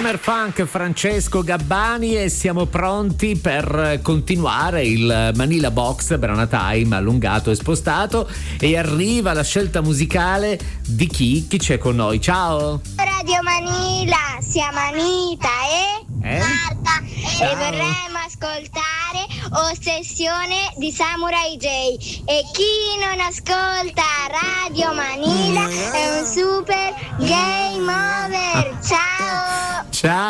Summer Funk, Francesco Gabbani, e siamo pronti per continuare il Manila Box Brana Time allungato e spostato, e arriva la scelta musicale di chi c'è con noi. Ciao Radio Manila, siamo Anita e Marta e vorremmo ascoltare Ossessione di Samurai J, e chi non ascolta Radio Manila è un super game over. Ciao.